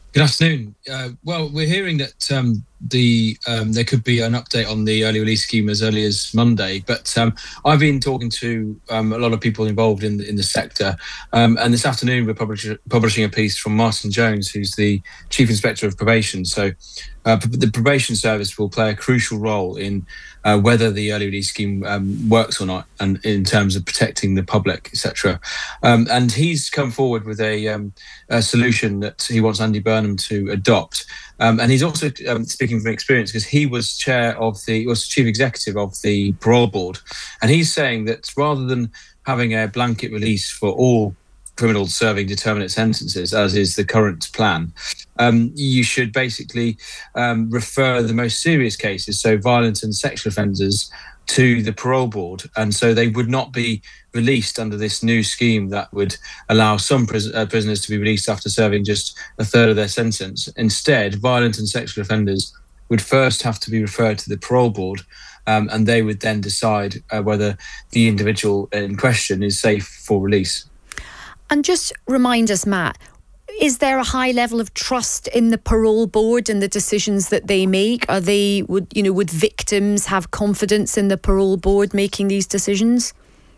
Good afternoon. Well, we're hearing that there could be an update on the early release scheme as early as Monday. But I've been talking to a lot of people involved in the sector, and this afternoon we're publishing a piece from Martin Jones, who's the Chief Inspector of Probation. So the probation service will play a crucial role in whether the early release scheme works or not, and in terms of protecting the public, etc. And he's come forward with a solution that he wants Andy Burnham to adopt. And he's also speaking from experience because he was chief executive of the parole board, and he's saying that rather than having a blanket release for all criminals serving determinate sentences, as is the current plan, you should basically refer the most serious cases, so violent and sexual offenders, to the parole board, and so they would not be released under this new scheme that would allow some prisoners to be released after serving just a third of their sentence. Instead, violent and sexual offenders would first have to be referred to the parole board, and they would then decide whether the individual in question is safe for release. And just remind us, Matt, is there a high level of trust in the parole board and the decisions that they make? Would victims have confidence in the parole board making these decisions?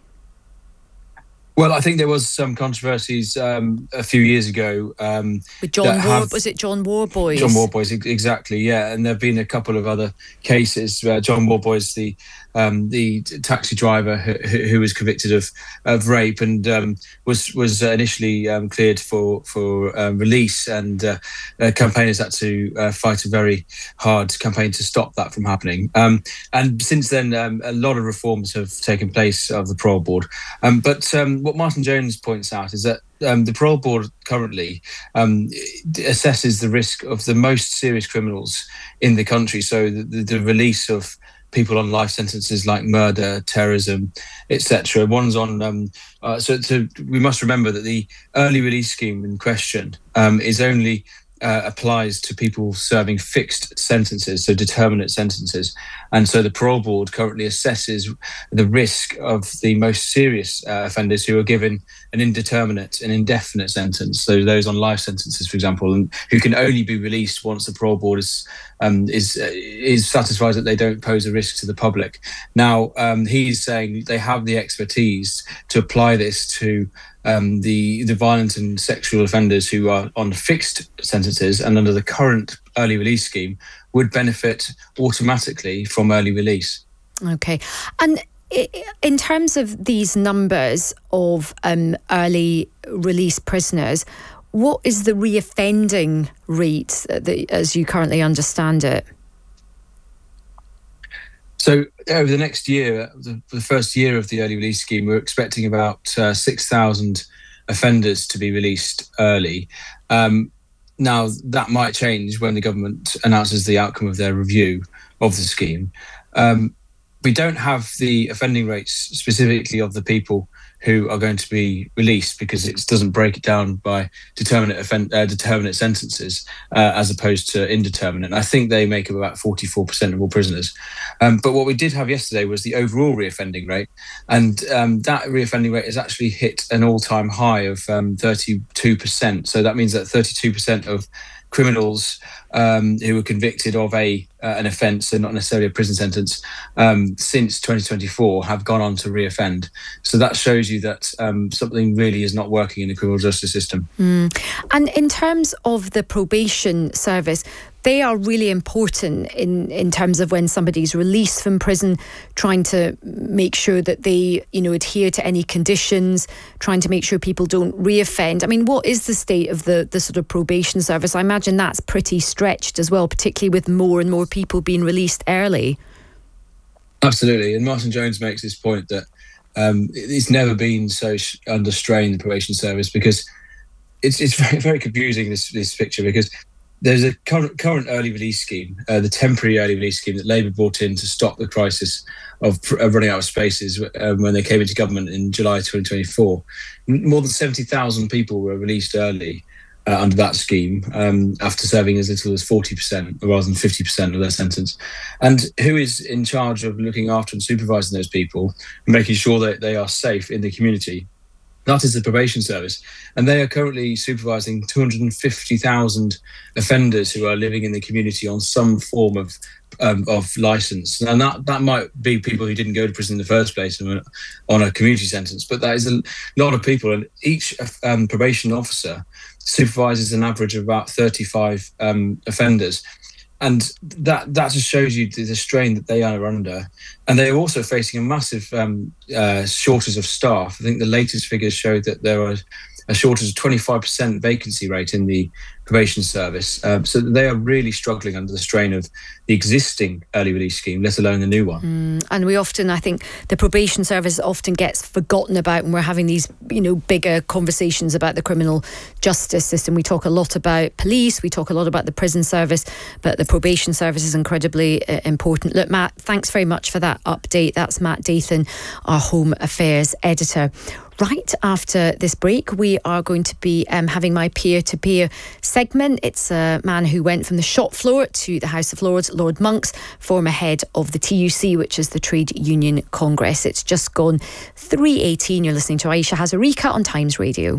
Well, I think there was some controversies a few years ago. With John Worboys? John Worboys, exactly, yeah. And there have been a couple of other cases. John Worboys, the taxi driver who was convicted of rape and was initially cleared for release, and campaigners had to fight a very hard campaign to stop that from happening. And since then, a lot of reforms have taken place of the parole board. But what Martin Jones points out is that the parole board currently assesses the risk of the most serious criminals in the country. So the release of people on life sentences like murder, terrorism, etc. One's on. So we must remember that the early release scheme in question is only applies to people serving fixed sentences, so determinate sentences. And so the parole board currently assesses the risk of the most serious offenders who are given an indeterminate and indefinite sentence, so those on life sentences, for example, and who can only be released once the parole board is satisfied that they don't pose a risk to the public. Now, he's saying they have the expertise to apply this to the violent and sexual offenders who are on fixed sentences and under the current early release scheme would benefit automatically from early release. Okay. And in terms of these numbers of early release prisoners, what is the reoffending rate as you currently understand it? So over the next year, the first year of the early release scheme, we're expecting about 6,000 offenders to be released early. Now, that might change when the government announces the outcome of their review of the scheme. We don't have the offending rates specifically of the people who are going to be released because it doesn't break it down by determinate sentences as opposed to indeterminate. And I think they make up about 44% of all prisoners. But what we did have yesterday was the overall reoffending rate. And that reoffending rate has actually hit an all-time high of 32%. So that means that 32% of criminals who were convicted of an offence and not necessarily a prison sentence since 2024 have gone on to reoffend. So that shows you that something really is not working in the criminal justice system. And in terms of the probation service, they are really important in terms of when somebody's released from prison, trying to make sure that they, adhere to any conditions, trying to make sure people don't reoffend. I mean, what is the state of the sort of probation service? I imagine that's pretty stretched as well, particularly with more and more people being released early. Absolutely. And Martin Jones makes this point that it's never been so under strain, the probation service, because it's very, very confusing, this picture, because there's a current early release scheme, the temporary early release scheme that Labour brought in to stop the crisis of running out of spaces when they came into government in July 2024. More than 70,000 people were released early under that scheme after serving as little as 40% rather than 50% of their sentence. And who is in charge of looking after and supervising those people and making sure that they are safe in the community? That is the probation service. And they are currently supervising 250,000 offenders who are living in the community on some form of licence. And that might be people who didn't go to prison in the first place on a community sentence, but that is a lot of people. And each probation officer supervises an average of about 35 offenders. And that just shows you the strain that they are under. And they are also facing a massive shortage of staff. I think the latest figures showed that there are a shortage of 25% vacancy rate in the probation service. So they are really struggling under the strain of the existing early release scheme, let alone the new one. And we often, I think, the probation service often gets forgotten about when we're having these, bigger conversations about the criminal justice system. We talk a lot about police, we talk a lot about the prison service, but the probation service is incredibly important. Look, Matt, thanks very much for that update. That's Matt Dathan, our Home Affairs editor. Right after this break, we are going to be having my peer-to-peer segment. It's a man who went from the shop floor to the House of Lords, Lord Monks, former head of the TUC, which is the Trade Union Congress. It's just gone 3:18. You're listening to Aisha Hazarika on Times Radio.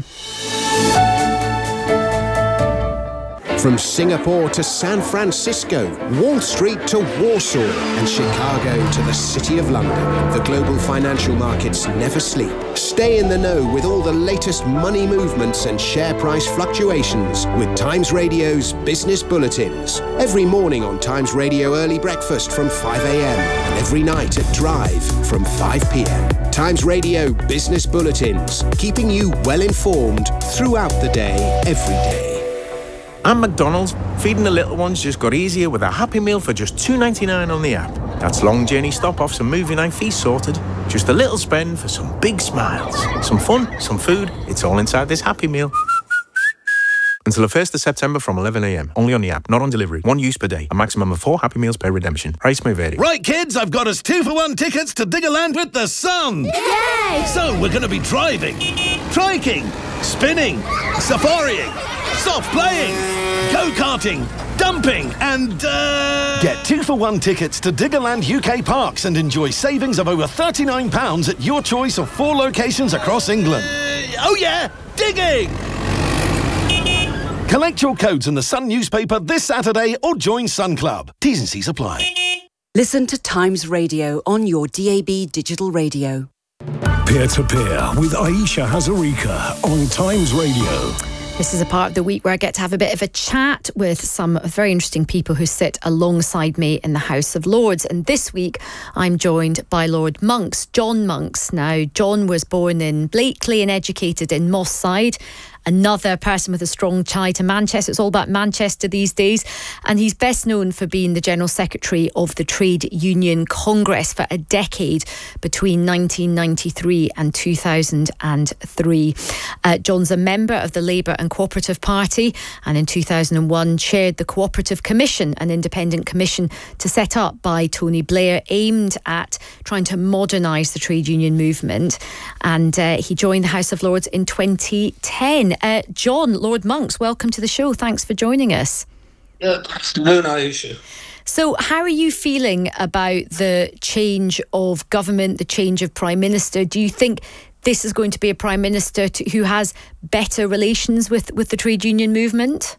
From Singapore to San Francisco, Wall Street to Warsaw, and Chicago to the City of London, the global financial markets never sleep. Stay in the know with all the latest money movements and share price fluctuations with Times Radio's Business Bulletins. Every morning on Times Radio Early Breakfast from 5 a.m. and every night at Drive from 5 p.m. Times Radio Business Bulletins, keeping you well informed throughout the day, every day. And McDonald's, feeding the little ones just got easier with a Happy Meal for just $2.99 on the app. That's long journey stop-offs and movie night feast sorted. Just a little spend for some big smiles. Some fun, some food, it's all inside this Happy Meal. Until the 1st of September from 11 a.m. Only on the app, not on delivery. 1 use per day. A maximum of 4 Happy Meals per redemption. Price may vary. Right, kids, I've got us 2-for-1 tickets to Diggerland with the sun. Yay! So we're going to be driving, triking, spinning, safarieing, soft playing, go-karting, dumping and, Get 2-for-1 tickets to Diggerland UK Parks and enjoy savings of over £39 at your choice of 4 locations across England. Oh yeah, digging! Collect your codes in the Sun newspaper this Saturday or join Sun Club. T's and C's apply. Listen to Times Radio on your DAB digital radio. Peer-to-peer with Aisha Hazarika on Times Radio. This is a part of the week where I get to have a bit of a chat with some very interesting people who sit alongside me in the House of Lords. And this week, I'm joined by Lord Monks, John Monks. Now, John was born in Blakely and educated in Moss Side. Another person with a strong tie to Manchester. It's all about Manchester these days. And he's best known for being the General Secretary of the Trade Union Congress for a decade between 1993 and 2003. John's a member of the Labour and Cooperative Party and in 2001 chaired the Cooperative Commission, an independent commission to set up by Tony Blair aimed at trying to modernise the trade union movement. And he joined the House of Lords in 2010. John, Lord Monks, welcome to the show. Thanks for joining us. Afternoon, Aisha. So how are you feeling about the change of government, the change of Prime Minister? Do you think this is going to be a Prime Minister who has better relations with the trade union movement?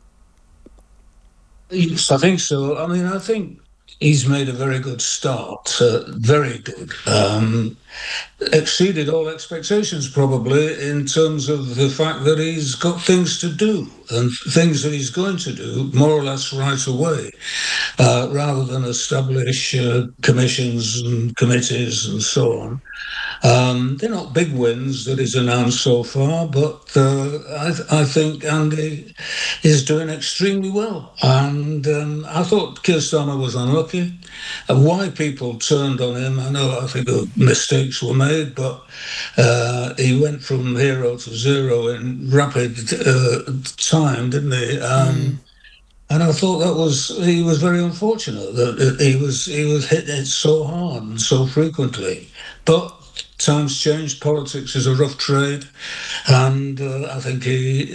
Yes, I think so. I mean, I think he's made a very good start, very good. Exceeded all expectations, probably, in terms of the fact that he's got things to do and things that he's going to do more or less right away, rather than establish commissions and committees and so on. They're not big wins that he's announced so far, but I think Andy is doing extremely well. And I thought Keir Starmer was unlucky. Why people turned on him, I think mistakes were made, but he went from hero to zero in rapid time, didn't he? And I thought he was very unfortunate that he was hit it so hard and so frequently. But times changed. Politics is a rough trade, and I think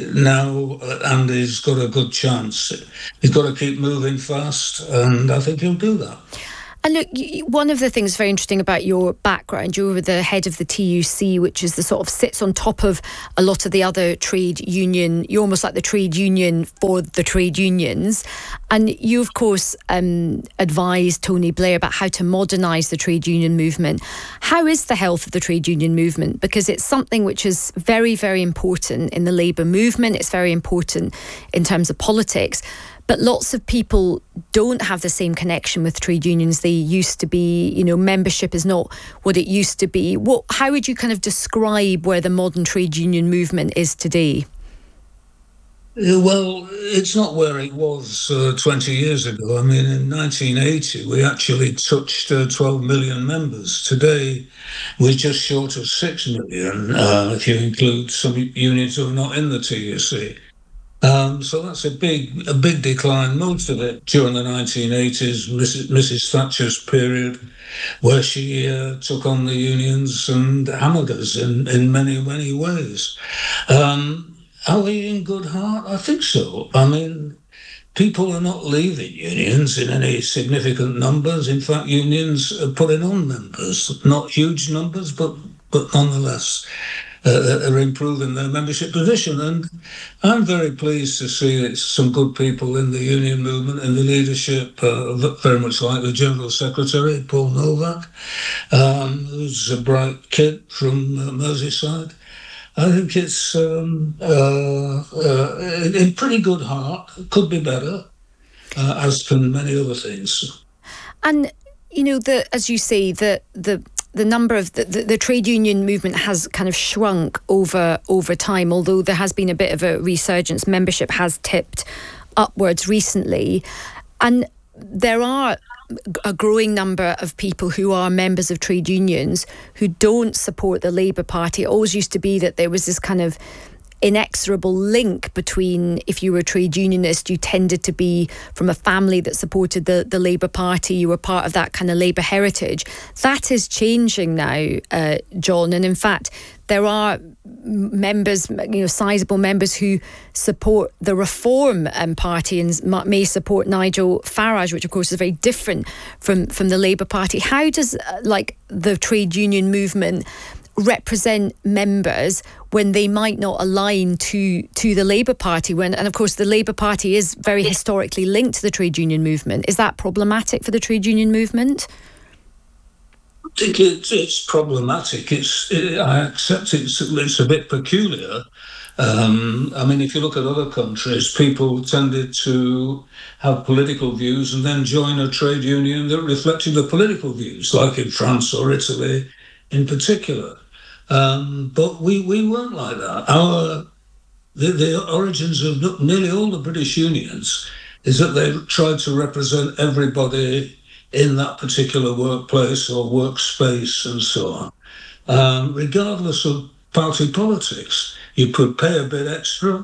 Andy's got a good chance. He's got to keep moving fast, and I think he'll do that. And look, one of the things very interesting about your background, you were the head of the TUC, which is the sort of sits on top of a lot of the other trade union. You're almost like the trade union for the trade unions. And you, of course, advised Tony Blair about how to modernise the trade union movement. How is the health of the trade union movement? Because it's something which is very, very important in the Labour movement. It's very important in terms of politics. But lots of people don't have the same connection with trade unions they used to be. You know, membership is not what it used to be. How would you kind of describe where the modern trade union movement is today? Well, it's not where it was 20 years ago. I mean, in 1980, we actually touched 12 million members. Today, we're just short of 6 million, if you include some unions who are not in the TUC. So that's a big decline. Most of it during the 1980s, Mrs. Thatcher's period, where she took on the unions and hammered us in many, many ways. Are we in good heart? I think so. I mean, people are not leaving unions in any significant numbers. In fact, unions are putting on members, not huge numbers, but nonetheless. Are improving their membership position. And I'm very pleased to see that some good people in the union movement, in the leadership, very much like the General Secretary, Paul Novak, who's a bright kid from Merseyside. I think it's in pretty good heart. Could be better, as can many other things. And, you know, as you say, the number of the trade union movement has kind of shrunk over time, although there has been a bit of a resurgence. Membership has tipped upwards recently. And there are a growing number of people who are members of trade unions who don't support the Labour Party. It always used to be that there was this kind of inexorable link between, if you were a trade unionist, you tended to be from a family that supported the Labour Party, you were part of that kind of Labour heritage. That is changing now, John, and in fact there are members, you know, sizable members who support the Reform Party and may support Nigel Farage, which of course is very different from the Labour Party. How does the trade union movement represent members when they might not align to the Labour Party, and of course the Labour Party is very historically linked to the trade union movement? Is that problematic for the trade union movement? I think it's problematic. I accept it's a bit peculiar. I mean, if you look at other countries, people tended to have political views and then join a trade union that reflected the political views, like in France or Italy in particular. But we weren't like that. The origins of nearly all the British unions is that they tried to represent everybody in that particular workplace or workspace and so on, regardless of party politics. You could pay a bit extra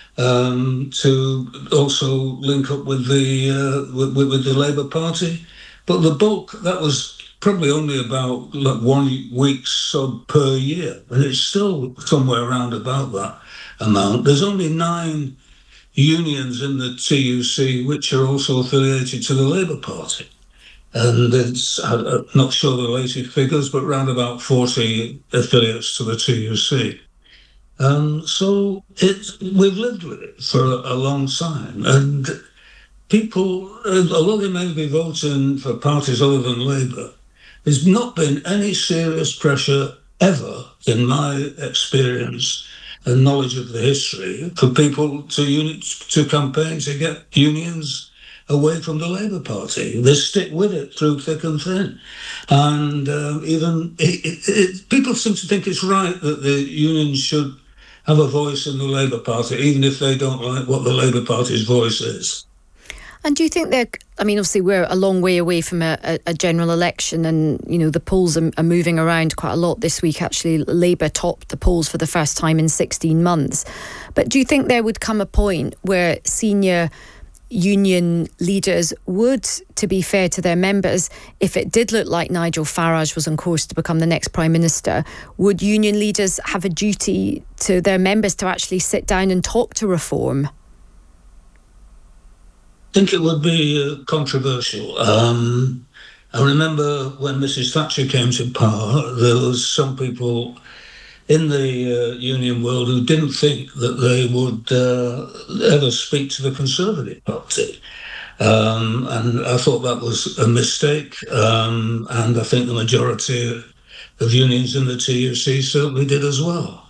to also link up with the Labour Party, but the bulk, that was probably only about 1 week's sub per year, and it's still somewhere around about that amount. There's only 9 unions in the TUC which are also affiliated to the Labour Party, and it's, I'm not sure the latest figures, but around about 40 affiliates to the TUC. So we've lived with it for a long time, and people, although they may be voting for parties other than Labour, there's not been any serious pressure ever, in my experience and knowledge of the history, for people to campaign to get unions away from the Labour Party. They stick with it through thick and thin. And people seem to think it's right that the unions should have a voice in the Labour Party, even if they don't like what the Labour Party's voice is. And do you think obviously we're a long way away from a general election, and, you know, the polls are moving around quite a lot this week. Actually, Labour topped the polls for the first time in 16 months. But do you think there would come a point where senior union leaders would, to be fair to their members, if it did look like Nigel Farage was on course to become the next Prime Minister, would union leaders have a duty to their members to actually sit down and talk to Reform? I think it would be controversial. I remember when Mrs. Thatcher came to power, there was some people in the union world who didn't think that they would ever speak to the Conservative Party. And I thought that was a mistake. And I think the majority of unions in the TUC certainly did as well.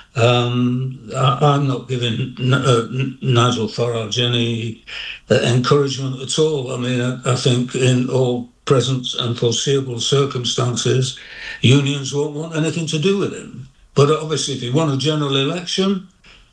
I'm not giving Nigel Farage any encouragement at all. I mean, I think in all present and foreseeable circumstances, unions won't want anything to do with him. But obviously, if he won a general election,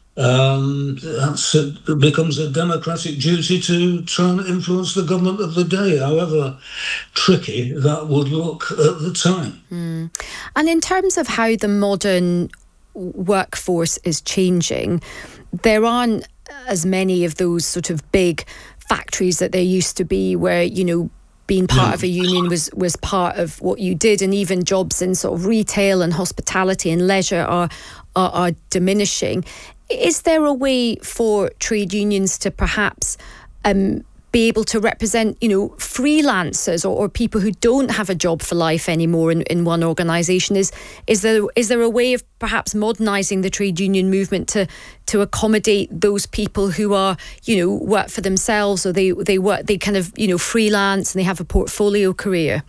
it becomes a democratic duty to try and influence the government of the day, however tricky that would look at the time. And in terms of how the modern workforce is changing, there aren't as many of those sort of big factories that there used to be where, you know, being part of a union was part of what you did, and even jobs in sort of retail and hospitality and leisure are diminishing. Is there a way for trade unions to perhaps be able to represent, you know, freelancers or people who don't have a job for life anymore in one organisation? Is there a way of perhaps modernising the trade union movement to accommodate those people who are, you know, work for themselves, or they kind of, you know, freelance and they have a portfolio career?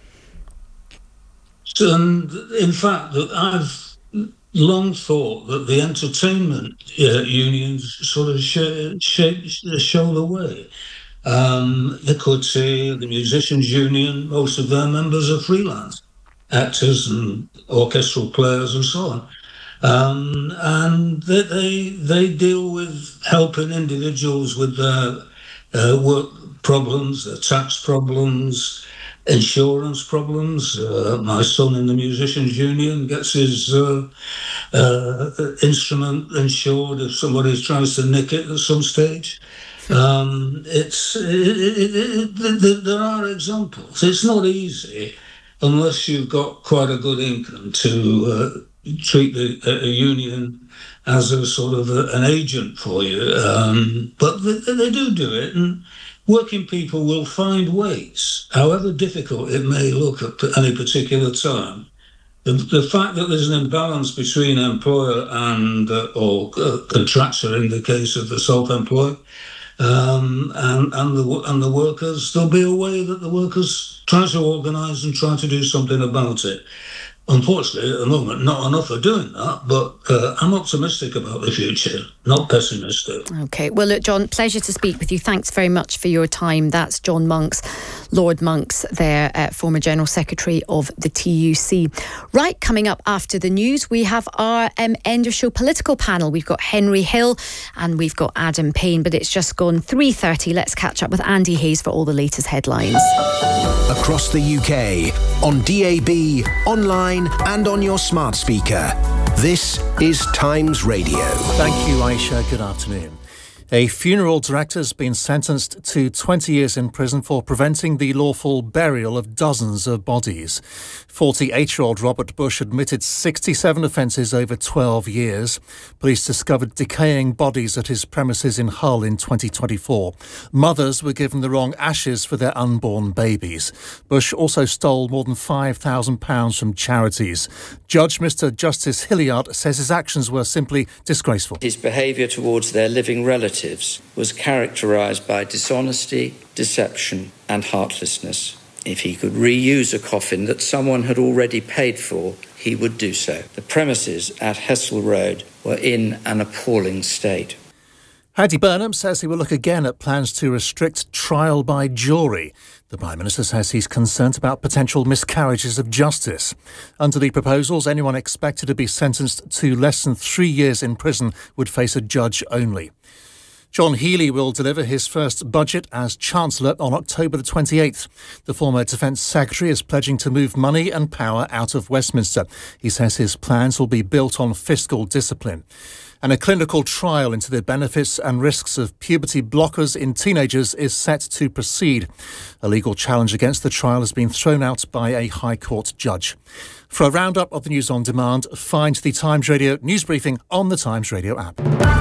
And in fact, I've long thought that the entertainment unions sort of show the way. Equity, the musicians union, most of their members are freelance actors and orchestral players and so on. And they deal with helping individuals with their work problems, their tax problems, insurance problems. My son in the musicians union gets his instrument insured if somebody tries to nick it at some stage. There are examples. It's not easy unless you've got quite a good income to treat a union as a sort of an agent for you. But they do it, and working people will find ways, however difficult it may look at any particular time. The fact that there's an imbalance between employer and or contractor in the case of the self-employed, and the workers, there'll be a way that the workers try to organise and try to do something about it. Unfortunately, at the moment, not enough are doing that, but I'm optimistic about the future, not pessimistic. OK, well, look, John, pleasure to speak with you. Thanks very much for your time. That's John Monks, Lord Monks there, former General Secretary of the TUC. Right, coming up after the news, we have our end of show political panel. We've got Henry Hill and we've got Adam Payne, but it's just gone 3:30. Let's catch up with Andy Hayes for all the latest headlines. Across the UK, on DAB, online and on your smart speaker. This is Times Radio. Thank you, Aisha. Good afternoon. A funeral director has been sentenced to 20 years in prison for preventing the lawful burial of dozens of bodies. 48-year-old Robert Bush admitted 67 offences over 12 years. Police discovered decaying bodies at his premises in Hull in 2024. Mothers were given the wrong ashes for their unborn babies. Bush also stole more than £5,000 from charities. Judge Mr Justice Hilliard says his actions were simply disgraceful. His behaviour towards their living relatives was characterised by dishonesty, deception and heartlessness. If he could reuse a coffin that someone had already paid for, he would do so. The premises at Hessel Road were in an appalling state. Andy Burnham says he will look again at plans to restrict trial by jury. The Prime Minister says he's concerned about potential miscarriages of justice. Under the proposals, anyone expected to be sentenced to less than 3 years in prison would face a judge only. John Healey will deliver his first budget as Chancellor on October the 28th. The former Defence Secretary is pledging to move money and power out of Westminster. He says his plans will be built on fiscal discipline. And a clinical trial into the benefits and risks of puberty blockers in teenagers is set to proceed. A legal challenge against the trial has been thrown out by a High Court judge. For a roundup of the news on demand, find the Times Radio news briefing on the Times Radio app.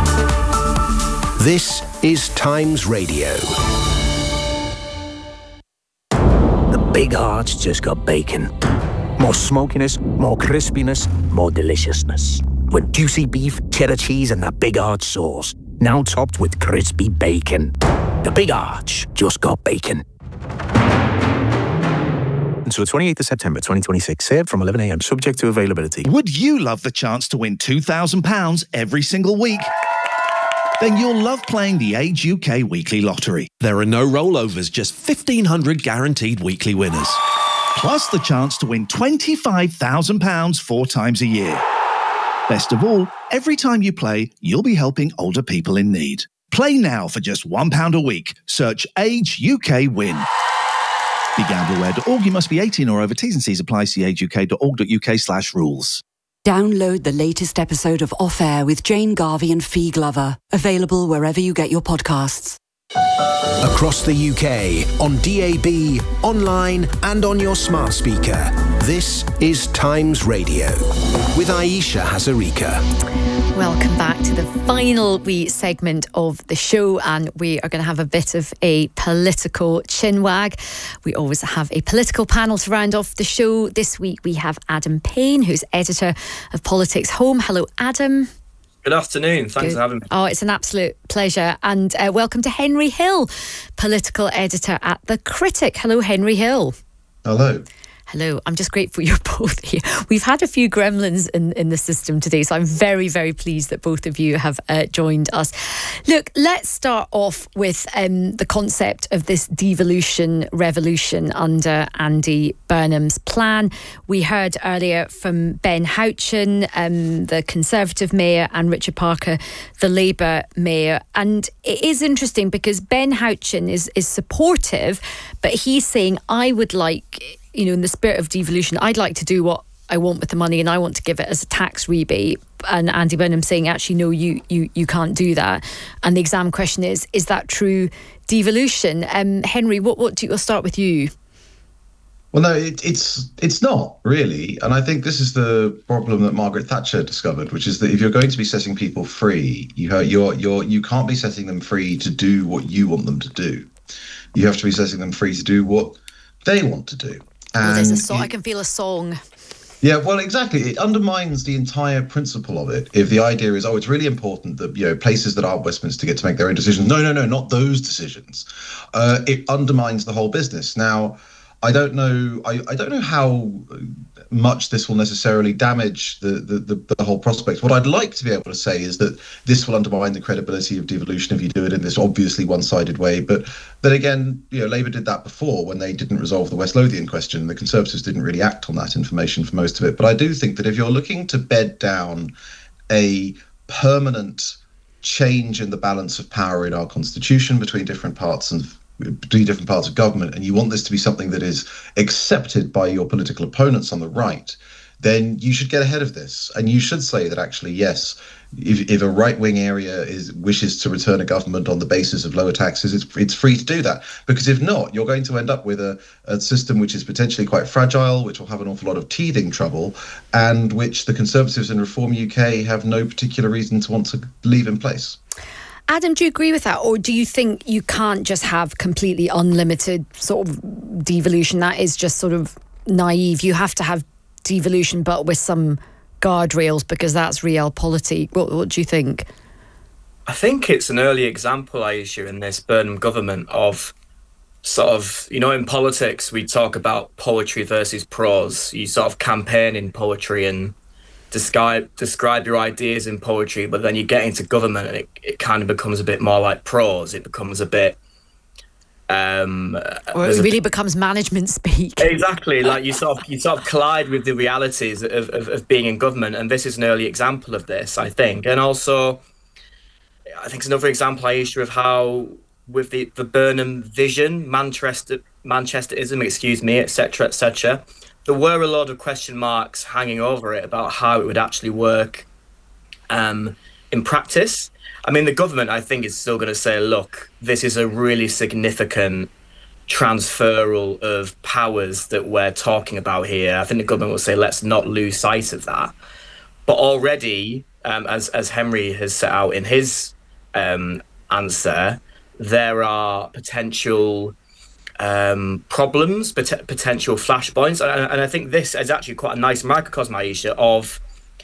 This is Times Radio. The Big Arch just got bacon. More smokiness, more crispiness, more deliciousness. With juicy beef, cheddar cheese, and that Big Arch sauce. Now topped with crispy bacon. The Big Arch just got bacon. Until the 28th of September 2026, served from 11 a.m, subject to availability. Would you love the chance to win £2,000 every single week? Then you'll love playing the Age UK Weekly Lottery. There are no rollovers, just 1,500 guaranteed weekly winners. Plus the chance to win £25,000 4 times a year. Best of all, every time you play, you'll be helping older people in need. Play now for just £1 a week. Search Age UK Win. BeGambleAware.org. You must be 18 or over. T's and C's apply. See ageuk.org.uk/rules. Download the latest episode of Off Air with Jane Garvey and Fee Glover. Available wherever you get your podcasts. Across the UK, on DAB, online and on your smart speaker. This is Times Radio with Aisha Hazarika. Welcome back to the final wee segment of the show, and we are going to have a bit of a political chinwag. We always have a political panel to round off the show. This week we have Adam Payne, who's editor of Politics Home. Hello, Adam. Good afternoon. Thanks for having me. Oh, it's an absolute pleasure. And welcome to Henry Hill, political editor at The Critic. Hello, Henry Hill. Hello. Hello. I'm just grateful you're both here. We've had a few gremlins in the system today, so I'm very, very pleased that both of you have joined us. Look, let's start off with the concept of this devolution revolution under Andy Burnham's plan. We heard earlier from Ben Houchen, the Conservative mayor, and Richard Parker, the Labour mayor. And it is interesting because Ben Houchen is supportive, but he's saying, I would like, in the spirit of devolution, I'd like to do what I want with the money and I want to give it as a tax rebate. And Andy Burnham saying, actually, no, you can't do that. And the exam question is that true devolution? Henry, we'll start with you. Well, no, it's not really. And I think this is the problem that Margaret Thatcher discovered, which is that if you're going to be setting people free, you can't be setting them free to do what you want them to do. You have to be setting them free to do what they want to do. There's a song. I can feel a song. Yeah, well, exactly. It undermines the entire principle of it. If the idea is, it's really important that places that aren't Westminster get to make their own decisions. No, not those decisions. It undermines the whole business. Now, I don't know. I don't know how much this will necessarily damage the whole prospect. What I'd like to be able to say is that this will undermine the credibility of devolution if you do it in this obviously one-sided way. But then again, Labour did that before when they didn't resolve the West Lothian question. The Conservatives didn't really act on that information for most of it. But I do think that if you're looking to bed down a permanent change in the balance of power in our constitution between different parts of government, and you want this to be something that is accepted by your political opponents on the right, then you should get ahead of this. And you should say that actually, yes, if a right-wing area wishes to return a government on the basis of lower taxes, it's free to do that. Because if not, you're going to end up with a system which is potentially quite fragile, which will have an awful lot of teething trouble, and which the Conservatives and Reform UK have no particular reason to want to leave in place. Adam, do you agree with that? Or do you think you can't just have completely unlimited sort of devolution? That is just sort of naive. You have to have devolution, but with some guardrails, because that's realpolitik. What do you think? I think it's an early example, Aisha, in this Burnham government of sort of, in politics, we talk about poetry versus prose. You sort of campaign in poetry and describe your ideas in poetry, but then you get into government and it kind of becomes a bit more like prose. It becomes a bit or it really becomes management speak. Exactly. Like you sort of collide with the realities of being in government, and this is an early example of this, I think. And also I think it's another example, Aisha, of how with the Burnham vision, Manchesterism, etc., there were a lot of question marks hanging over it about how it would actually work in practice. I mean, the government, I think, is still going to say, look, this is a really significant transferal of powers that we're talking about here. I think the government will say, let's not lose sight of that. But already, as Henry has set out in his answer, there are potential problems, potential flashpoints, and I think this is actually quite a nice microcosm, Aisha, of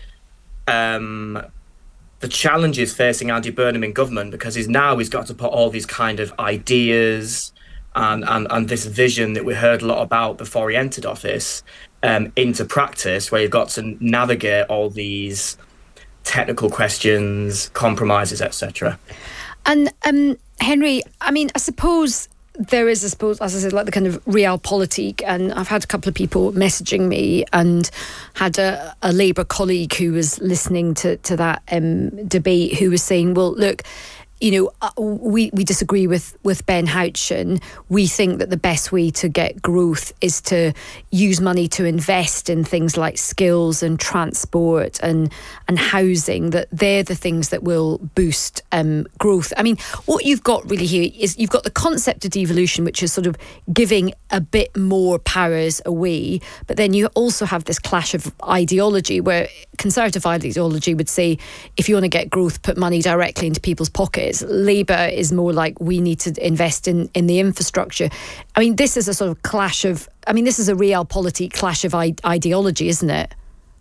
the challenges facing Andy Burnham in government, because he's got to put all these kind of ideas and this vision that we heard a lot about before he entered office into practice, where you've got to navigate all these technical questions, compromises, etc. And Henry, I mean, I suppose there is, as I said, like the kind of realpolitik, and I've had a couple of people messaging me, and had a Labour colleague who was listening to that debate, who was saying, well, look, we disagree with Ben Houchen. We think that the best way to get growth is to use money to invest in things like skills and transport and housing, that they're the things that will boost growth. I mean, what you've got really here is you've got the concept of devolution, which is sort of giving a bit more powers away, but then you also have this clash of ideology, where Conservative ideology would say, if you want to get growth, put money directly into people's pockets. Labour is more like, we need to invest in the infrastructure. I mean, this is a sort of clash of, this is a realpolitik clash of ideology, isn't it?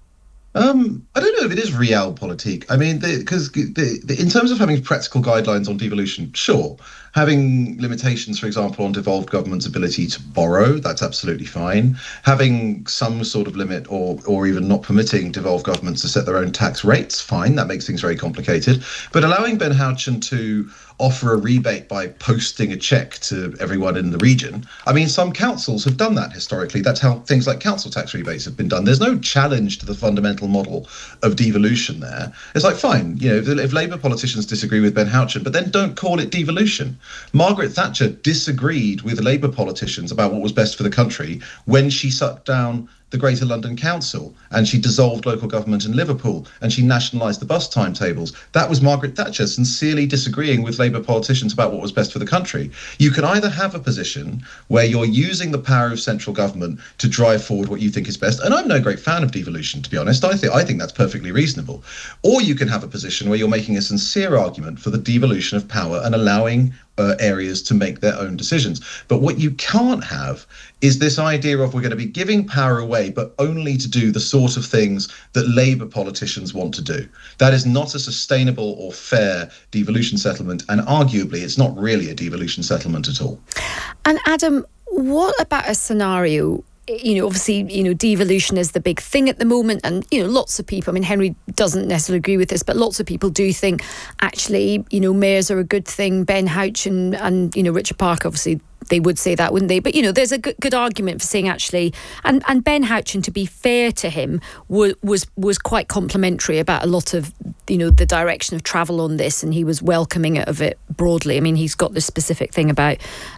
I don't know if it is realpolitik. I mean, because in terms of having practical guidelines on devolution, sure. Having limitations, for example, on devolved government's ability to borrow, that's absolutely fine. Having some sort of limit or even not permitting devolved governments to set their own tax rates, fine. That makes things very complicated. But allowing Ben Houchen to offer a rebate by posting a cheque to everyone in the region. I mean, some councils have done that historically. That's how things like council tax rebates have been done. There's no challenge to the fundamental model of devolution there. It's like, fine, if Labour politicians disagree with Ben Houchen, but then don't call it devolution. Margaret Thatcher disagreed with Labour politicians about what was best for the country when she shut down the Greater London Council, and she dissolved local government in Liverpool, and she nationalised the bus timetables. That was Margaret Thatcher sincerely disagreeing with Labour politicians about what was best for the country. You can either have a position where you're using the power of central government to drive forward what you think is best, and I'm no great fan of devolution, to be honest. I think that's perfectly reasonable. Or you can have a position where you're making a sincere argument for the devolution of power and allowing areas to make their own decisions. But what you can't have is this idea of, we're going to be giving power away, but only to do the sort of things that Labour politicians want to do. That is not a sustainable or fair devolution settlement, and arguably it's not really a devolution settlement at all. And Adam, what about a scenario? Obviously, devolution is the big thing at the moment, and lots of people, Henry doesn't necessarily agree with this, but lots of people do think actually, mayors are a good thing. Ben Houchen and Richard Parker, obviously they would say that, wouldn't they? But there's a good argument for saying actually, and Ben Houchen, to be fair to him, was quite complimentary about a lot of the direction of travel on this, and he was welcoming of it broadly. He's got this specific thing about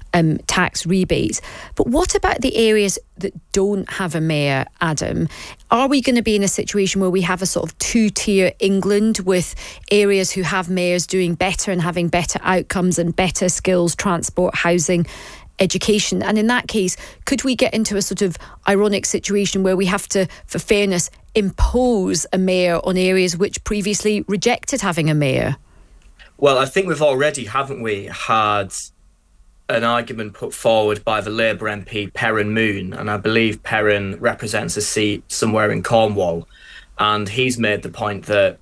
tax rebates. But what about the areas that don't have a mayor, Adam? Are we going to be in a situation where we have a sort of two-tier England, with areas who have mayors doing better and having better outcomes and better skills, transport, housing, education? And in that case, could we get into a sort of ironic situation where we have to, for fairness, impose a mayor on areas which previously rejected having a mayor? Well, I think we've already, haven't we, had an argument put forward by the Labour MP Perrin Moon, and I believe Perrin represents a seat somewhere in Cornwall, and he's made the point that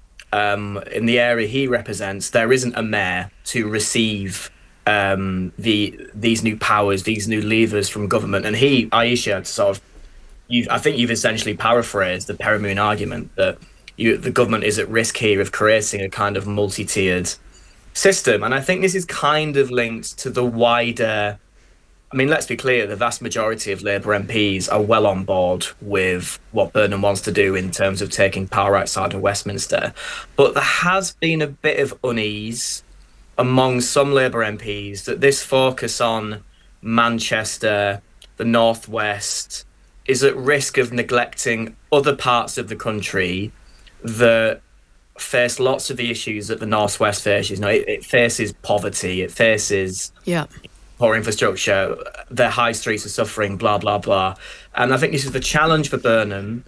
in the area he represents, there isn't a mayor to receive these new powers, these new levers from government. And Aisha, I think you've essentially paraphrased the Perrin Moon argument that the government is at risk here of creating a kind of multi-tiered system. And I think this is kind of linked to the wider, let's be clear, the vast majority of Labour MPs are well on board with what Burnham wants to do in terms of taking power outside of Westminster. But there has been a bit of unease among some Labour MPs that this focus on Manchester, the North West, is at risk of neglecting other parts of the country that face lots of the issues that the Northwest faces. It faces poverty, it faces poor infrastructure, their high streets are suffering, blah, blah, blah. And I think this is the challenge for Burnham,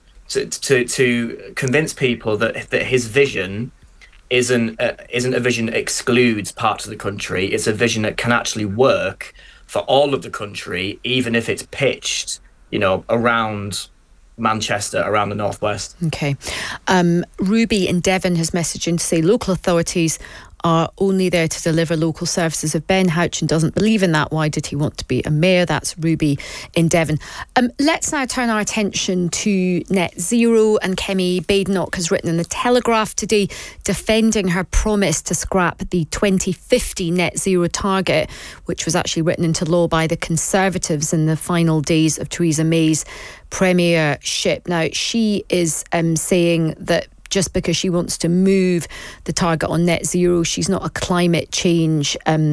to convince people that his vision isn't a vision that excludes parts of the country. It's a vision that can actually work for all of the country, even if it's pitched, around Manchester, around the northwest. Okay. Ruby in Devon has messaged in to say local authorities are only there to deliver local services. If Ben Houchen doesn't believe in that, why did he want to be a mayor? That's Ruby in Devon. Let's now turn our attention to net zero, and Kemi Badenoch has written in the Telegraph today defending her promise to scrap the 2050 net zero target, which was actually written into law by the Conservatives in the final days of Theresa May's premiership. Now, she is saying that just because she wants to move the target on net zero, she's not a climate change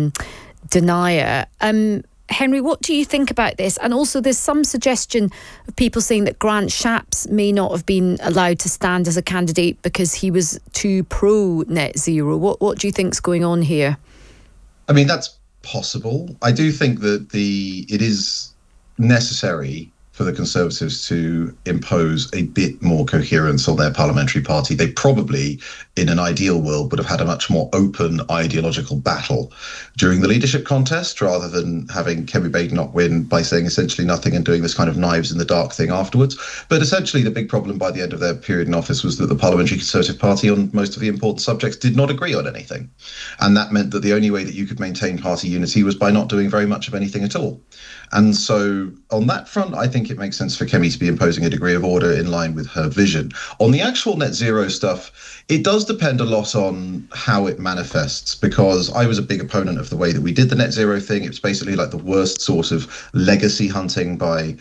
denier. Henry, what do you think about this? And also there's some suggestion of people saying that Grant Shapps may not have been allowed to stand as a candidate because he was too pro net zero. What do you think's going on here? I mean, that's possible. I do think that it is necessary for the Conservatives to impose a bit more coherence on their parliamentary party. They probably, in an ideal world, would have had a much more open ideological battle during the leadership contest, rather than having Kemi Badenoch win by saying essentially nothing and doing this kind of knives in the dark thing afterwards. But essentially the big problem by the end of their period in office was that the Parliamentary Conservative Party on most of the important subjects did not agree on anything. And that meant that the only way that you could maintain party unity was by not doing very much of anything at all. And so on that front, I think it makes sense for Kemi to be imposing a degree of order in line with her vision. On the actual net zero stuff, it does depend a lot on how it manifests, because I was a big opponent of the way that we did the net zero thing. It's basically like the worst sort of legacy hunting by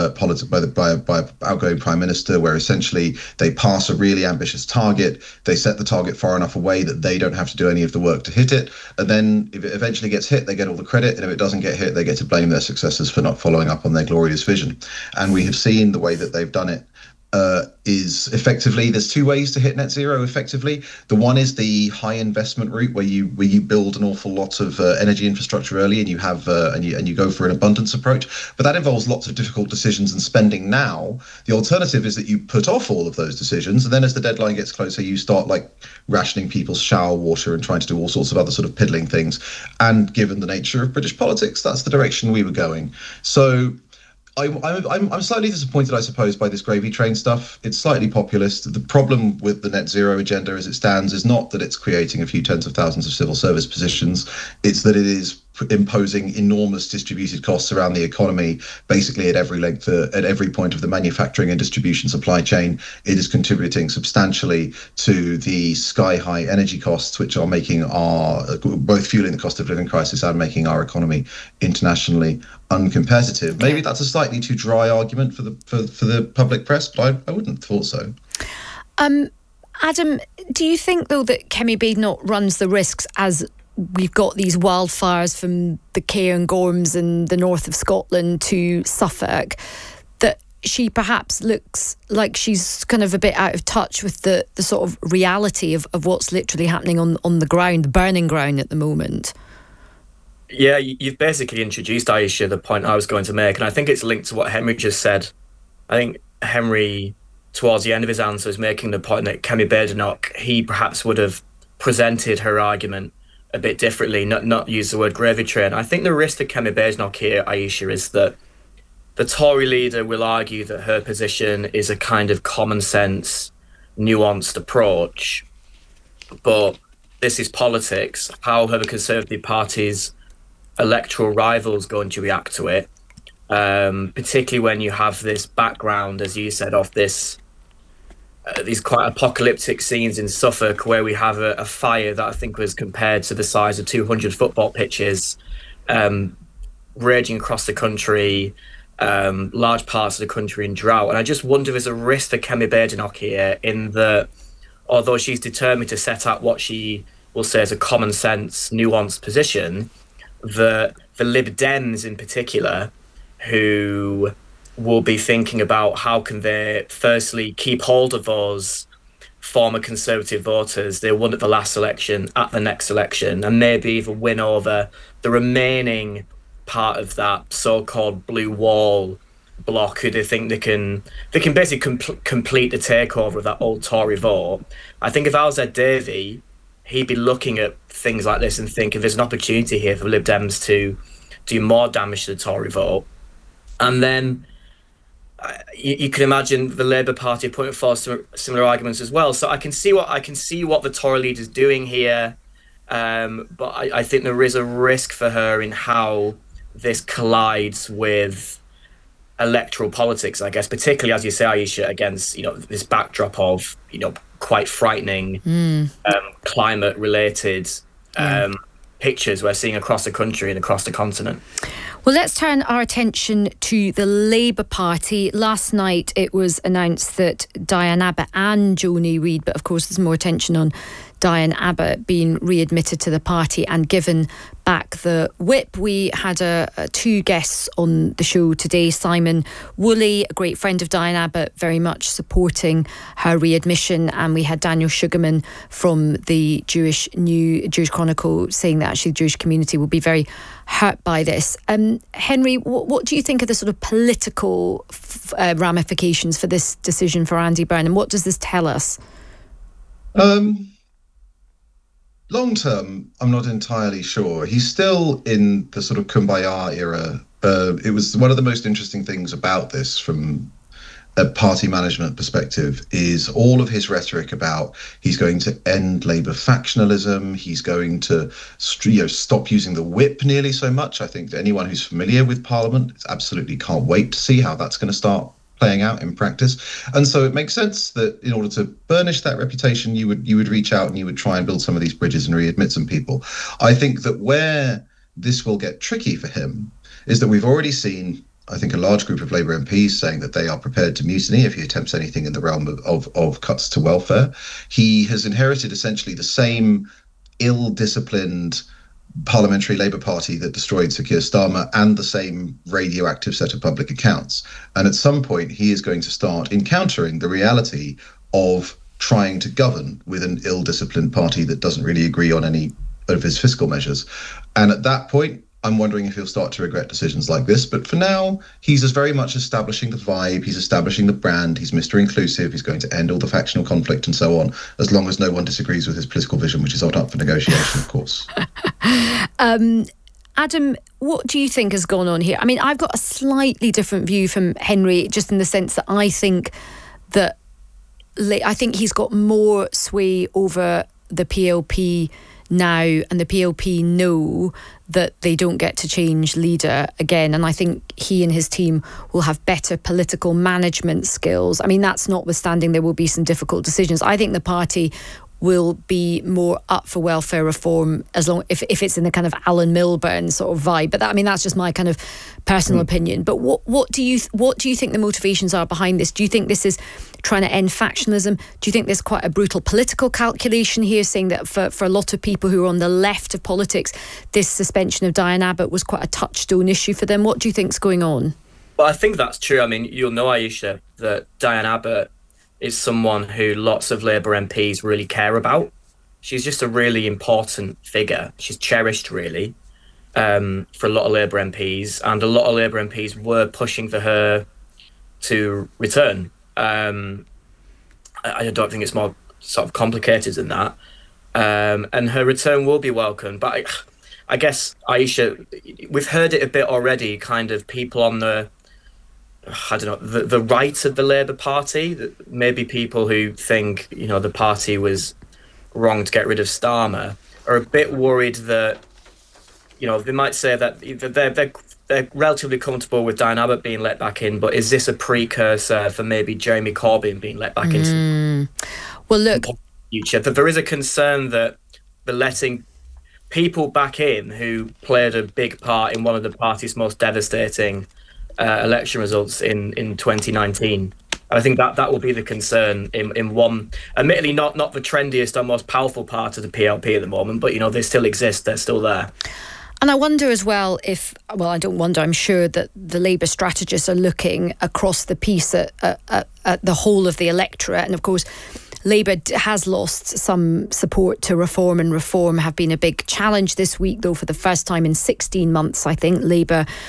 outgoing prime minister, where essentially they pass a really ambitious target, they set the target far enough away that they don't have to do any of the work to hit it, and then if it eventually gets hit, they get all the credit, and if it doesn't get hit, they get to blame their successors for not following up on their glorious vision. And we have seen the way that they've done it is effectively, there's two ways to hit net zero effectively. The one is the high investment route, where you build an awful lot of energy infrastructure early, and you have and you go for an abundance approach. But that involves lots of difficult decisions and spending now. The alternative is that you put off all of those decisions, and then as the deadline gets closer, you start like rationing people's shower water and trying to do all sorts of other sort of piddling things. And given the nature of British politics, that's the direction we were going. So I'm slightly disappointed, I suppose, by this gravy train stuff. It's slightly populist. The problem with the net zero agenda as it stands is not that it's creating a few tens of thousands of civil service positions. It's that it is imposing enormous distributed costs around the economy, basically at every length, at every point of the manufacturing and distribution supply chain. It is contributing substantially to the sky-high energy costs, which are making both fueling the cost of living crisis and making our economy internationally uncompetitive. Maybe that's a slightly too dry argument for the public press, but I wouldn't have thought so. Adam, do you think, though, that Kemi Badenoch runs the risks, as we've got these wildfires from the Cairngorms in the north of Scotland to Suffolk, that she perhaps looks like she's kind of a bit out of touch with the sort of reality of what's literally happening on the ground, the burning ground at the moment? Yeah, you've basically introduced, Aisha, the point I was going to make, and I think it's linked to what Henry just said. I think Henry, towards the end of his answer, is making the point that Kemi Badenoch, he perhaps would have presented her argument a bit differently, not use the word gravy train. I think the risk to Kemi Badenoch here, Aisha, is that the Tory leader will argue that her position is a kind of common sense, nuanced approach. But this is politics. How are the Conservative Party's electoral rivals going to react to it? Particularly when you have this background, as you said, of these quite apocalyptic scenes in Suffolk, where we have a fire that I think was compared to the size of 200 football pitches, raging across the country, large parts of the country in drought. And I just wonder if there's a risk to Kemi Badenoch here, in that although she's determined to set out what she will say is a common sense, nuanced position, the Lib Dems in particular, who will be thinking about how can they firstly keep hold of those former Conservative voters they won at the last election at the next election, and maybe even win over the remaining part of that so-called blue wall bloc, who they think they can basically complete the takeover of that old Tory vote. I think if I was Ed Davey, he'd be looking at things like this and think, if there's an opportunity here for Lib Dems to do more damage to the Tory vote. And then you can imagine the Labour Party putting forward similar arguments as well. So I can see what the Tory leader's doing here, but I think there is a risk for her in how this collides with electoral politics, I guess, particularly, as you say, Aisha, against this backdrop of quite frightening climate-related pictures we're seeing across the country and across the continent. Well, let's turn our attention to the Labour Party. Last night it was announced that Diane Abbott and Joni Reid, but of course there's more attention on Diane Abbott being readmitted to the party and given back the whip. We had two guests on the show today. Simon Woolley, a great friend of Diane Abbott, very much supporting her readmission, and we had Daniel Sugarman from the Jewish Chronicle saying that actually the Jewish community will be very hurt by this. Henry, what do you think are the sort of political ramifications for this decision for Andy Burnham? What does this tell us? Long term, I'm not entirely sure. He's still in the sort of Kumbaya era. It was one of the most interesting things about this from a party management perspective is all of his rhetoric about he's going to end Labour factionalism. He's going to stop using the whip nearly so much. I think that anyone who's familiar with Parliament absolutely can't wait to see how that's going to start playing out in practice. And so it makes sense that in order to burnish that reputation, you would reach out and you would try and build some of these bridges and readmit some people. I think that where this will get tricky for him is that we've already seen, I think, a large group of Labour MPs saying that they are prepared to mutiny if he attempts anything in the realm of cuts to welfare. He has inherited essentially the same ill-disciplined parliamentary Labour Party that destroyed Sir Keir Starmer and the same radioactive set of public accounts. And at some point, he is going to start encountering the reality of trying to govern with an ill-disciplined party that doesn't really agree on any of his fiscal measures. And at that point, I'm wondering if he'll start to regret decisions like this. But for now, he's just very much establishing the vibe. He's establishing the brand. He's Mr. Inclusive. He's going to end all the factional conflict and so on, as long as no one disagrees with his political vision, which is up for negotiation, of course. Adam, what do you think has gone on here? I mean, I've got a slightly different view from Henry, just in the sense that I think he's got more sway over the PLP now, and the PLP know that they don't get to change leader again, and I think he and his team will have better political management skills. I mean, that's notwithstanding there will be some difficult decisions. I think the party will be more up for welfare reform as long if it's in the kind of Alan Milburn sort of vibe. But that's just my kind of personal opinion. But what do you think the motivations are behind this? Do you think this is trying to end factionalism? Do you think there's quite a brutal political calculation here, saying that for a lot of people who are on the left of politics, this suspension of Diane Abbott was quite a touchstone issue for them? What do you think's going on? Well, I think that's true. I mean, you'll know, Aisha, that Diane Abbott is someone who lots of Labour MPs really care about. She's just a really important figure. She's cherished, really, for a lot of Labour MPs, and a lot of Labour MPs were pushing for her to return. I don't think it's more sort of complicated than that. And her return will be welcome. But I guess, Aisha, we've heard it a bit already, kind of people on the right of the Labour Party, maybe people who think, the party was wrong to get rid of Starmer, are a bit worried that, they might say that they're relatively comfortable with Diane Abbott being let back in, but is this a precursor for maybe Jeremy Corbyn being let back into well, look, the future? That there is a concern that the letting people back in who played a big part in one of the party's most devastating election results in 2019. And I think that will be the concern in one, admittedly not the trendiest or most powerful part of the PLP at the moment, but they still exist, they're still there. And I wonder as well I don't wonder, I'm sure that the Labour strategists are looking across the piece at the whole of the electorate. And of course, Labour has lost some support to reform, and reform have been a big challenge this week, though for the first time in 16 months, I think, Labour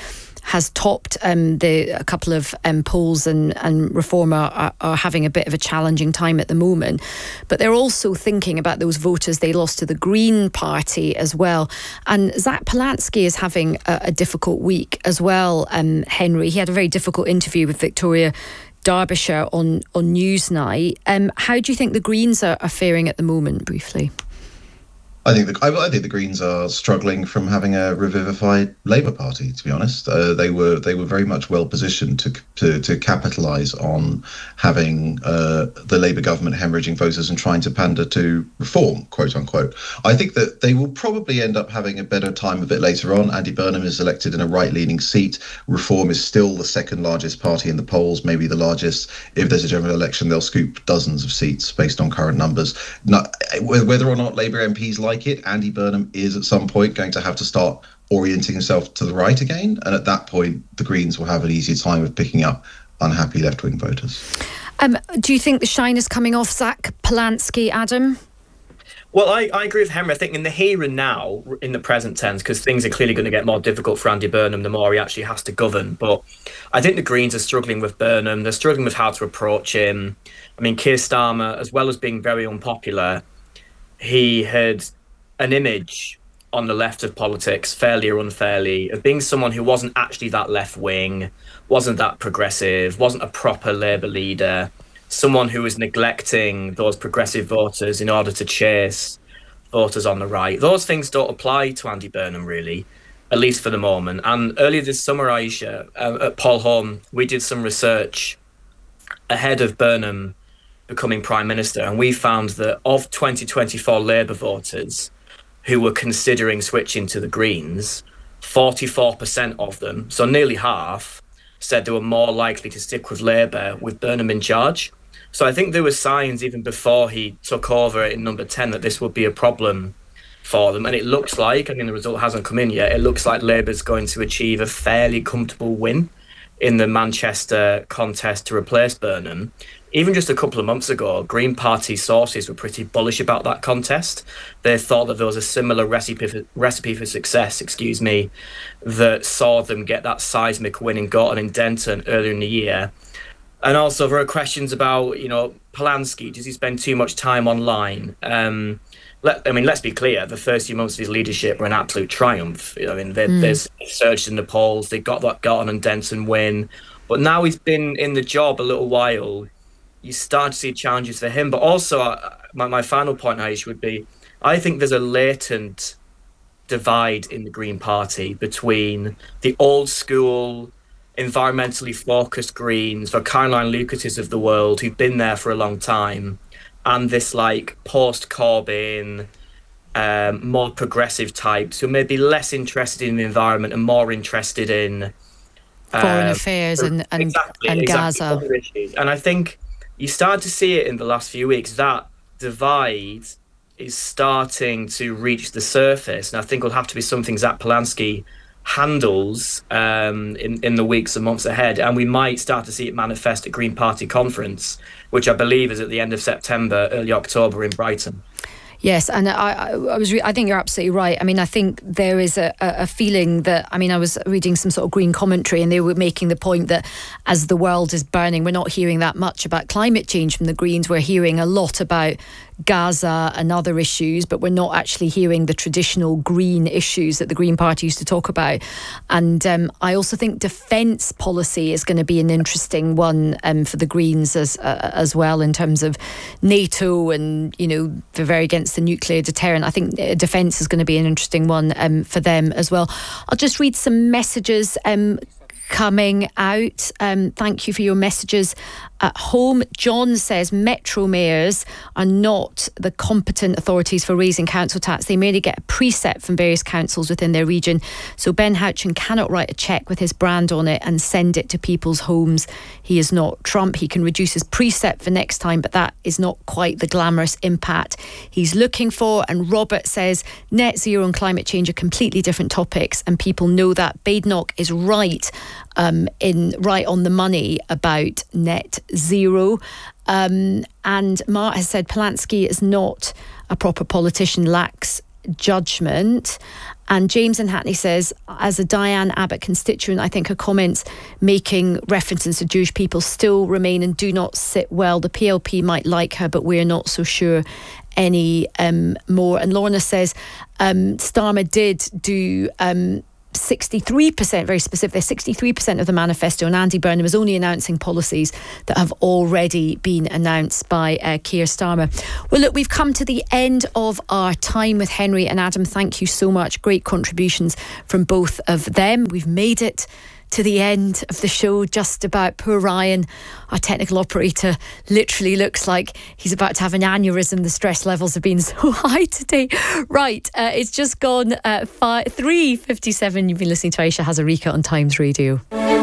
has topped a couple of polls, and Reform are having a bit of a challenging time at the moment. But they're also thinking about those voters they lost to the Green Party as well. And Zach Polansky is having a difficult week as well, Henry. He had a very difficult interview with Victoria Derbyshire on Newsnight. How do you think the Greens are faring at the moment, briefly? I think the Greens are struggling from having a revivified Labour Party. To be honest, they were very much well positioned to capitalise on having the Labour government hemorrhaging voters and trying to pander to reform, quote unquote. I think that they will probably end up having a better time of it later on. Andy Burnham is elected in a right-leaning seat. Reform is still the second largest party in the polls, maybe the largest. If there's a general election, they'll scoop dozens of seats based on current numbers. Whether or not Labour MPs like it, Andy Burnham is at some point going to have to start orienting himself to the right again, and at that point the Greens will have an easier time of picking up unhappy left-wing voters. Do you think the shine is coming off Zach Polansky, Adam? Well, I agree with Henry. I think in the here and now, in the present tense, because things are clearly going to get more difficult for Andy Burnham the more he actually has to govern. But I think the Greens are struggling with Burnham. They're struggling with how to approach him. I mean, Keir Starmer, as well as being very unpopular, he had an image on the left of politics, fairly or unfairly, of being someone who wasn't actually that left-wing, wasn't that progressive, wasn't a proper Labour leader, someone who was neglecting those progressive voters in order to chase voters on the right. Those things don't apply to Andy Burnham, really, at least for the moment. And earlier this summer, Aisha, at Paul Home, we did some research ahead of Burnham becoming Prime Minister, and we found that of 2024 Labour voters who were considering switching to the Greens, 44% of them, so nearly half, said they were more likely to stick with Labour with Burnham in charge. So I think there were signs even before he took over in number 10 that this would be a problem for them. And it looks like, I mean, the result hasn't come in yet, it looks like Labour's going to achieve a fairly comfortable win in the Manchester contest to replace Burnham. Even just a couple of months ago, Green Party sources were pretty bullish about that contest. They thought that there was a similar recipe for success, that saw them get that seismic win in Gorton and Denton earlier in the year. And also there are questions about, Polansky, does he spend too much time online? Let's be clear, the first few months of his leadership were an absolute triumph. There's surged in the polls, they got that Gorton and Denton win. But now he's been in the job a little while, you start to see challenges for him. But also, my final point, Aish, would be, I think there's a latent divide in the Green Party between the old school, environmentally focused Greens, the Caroline Lucases of the world, who've been there for a long time, and this post-Corbyn, more progressive types who may be less interested in the environment and more interested in foreign affairs and Gaza. And I think you start to see it in the last few weeks. That divide is starting to reach the surface, and I think it'll have to be something Zach Polansky handles in the weeks and months ahead, and we might start to see it manifest at Green Party conference, which I believe is at the end of September, early October in Brighton. Yes, and I think you're absolutely right. I mean, I think there is a feeling that, I was reading some sort of Green commentary, and they were making the point that as the world is burning, we're not hearing that much about climate change from the Greens. We're hearing a lot about Gaza and other issues, but we're not actually hearing the traditional green issues that the Green Party used to talk about. And I also think defence policy is going to be an interesting one for the Greens as well, in terms of NATO, and they're very against the nuclear deterrent. I think defence is going to be an interesting one for them as well. I'll just read some messages coming out. Thank you for your messages at home. John says Metro mayors are not the competent authorities for raising council tax. They merely get a precept from various councils within their region. So Ben Houchen cannot write a cheque with his brand on it and send it to people's homes. He is not Trump. He can reduce his precept for next time, but that is not quite the glamorous impact he's looking for. And Robert says net zero and climate change are completely different topics, and people know that. Badenoch is right on the money about net zero. And Mart has said Polansky is not a proper politician, lacks judgment. And James in Hackney says, as a Diane Abbott constituent, I think her comments making references to Jewish people still remain and do not sit well. The PLP might like her, but we're not so sure any more. And Lorna says, Starmer did do 63%, very specific, 63% of the manifesto, and Andy Burnham is only announcing policies that have already been announced by Keir Starmer. Well, look, we've come to the end of our time with Henry and Adam. Thank you so much. Great contributions from both of them. We've made it to the end of the show, just about. Poor Ryan, our technical operator, literally looks like he's about to have an aneurysm. The stress levels have been so high today. Right, it's just gone 3:57. You've been listening to Aisha Hazarika on Times Radio.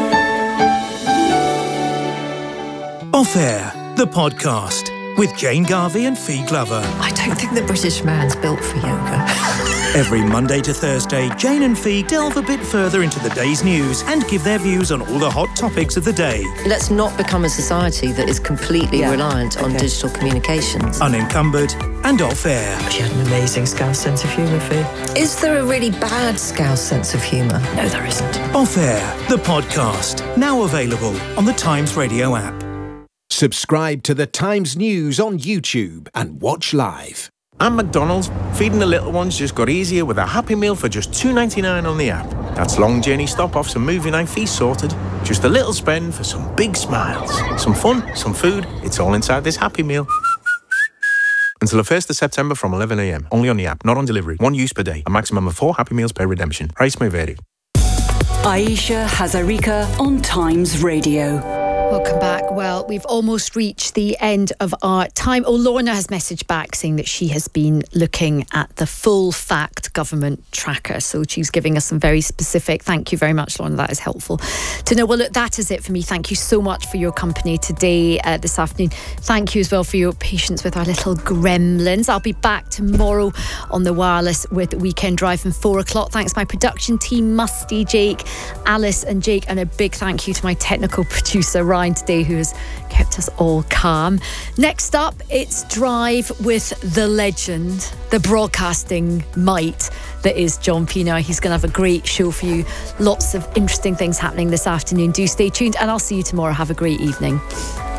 Off Air, the podcast with Jane Garvey and Fee Glover. I don't think the British man's built for yoga. Every Monday to Thursday, Jane and Fee delve a bit further into the day's news and give their views on all the hot topics of the day. Let's not become a society that is completely reliant on digital communications. Unencumbered and off air. She had an amazing Scouse sense of humour, Fee. Is there a really bad Scouse sense of humour? No, there isn't. Off Air, the podcast, now available on the Times Radio app. Subscribe to the Times News on YouTube and watch live. And McDonald's, feeding the little ones just got easier with a Happy Meal for just $2.99 on the app. That's long journey stop-offs and movie night feast sorted. Just a little spend for some big smiles. Some fun, some food, it's all inside this Happy Meal. Until the 1st of September from 11 a.m. Only on the app, not on delivery. 1 use per day. A maximum of 4 Happy Meals per redemption. Price may vary. Aisha Hazarika on Times Radio. Welcome back. Well, we've almost reached the end of our time. Oh, Lorna has messaged back saying that she has been looking at the full fact government tracker. So she's giving us some very specific. Thank you very much, Lorna. That is helpful to know. Well, look, that is it for me. Thank you so much for your company today, this afternoon. Thank you as well for your patience with our little gremlins. I'll be back tomorrow on the wireless with Weekend Drive from 4 o'clock. Thanks to my production team, Musty, Jake, Alice and Jake, and a big thank you to my technical producer, Ryan, today, who has kept us all calm. Next up, it's Drive with the legend, the broadcasting might that is John Pienaar. He's going to have a great show for you. Lots of interesting things happening this afternoon. Do stay tuned, and I'll see you tomorrow. Have a great evening.